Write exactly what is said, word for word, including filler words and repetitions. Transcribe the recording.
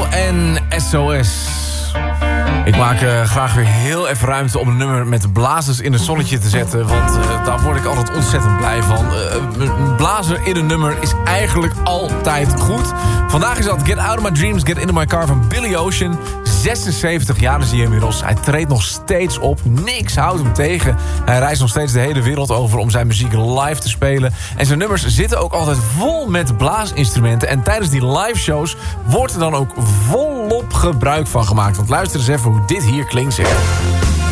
en S O S. Ik maak uh, graag weer heel even ruimte om een nummer met blazers in een zonnetje te zetten. Want uh, daar word ik altijd ontzettend blij van. Uh, een blazer in een nummer is eigenlijk altijd goed. Vandaag is dat Get Out of My Dreams, Get Into My Car van Billy Ocean. zesenzeventig jaar is hij inmiddels. Hij treedt nog steeds op. Niks houdt hem tegen. Hij reist nog steeds de hele wereld over om zijn muziek live te spelen. En zijn nummers zitten ook altijd vol met blaasinstrumenten. En tijdens die live shows wordt er dan ook volop gebruik van gemaakt. Want luister eens even hoe dit hier klinkt, zeg.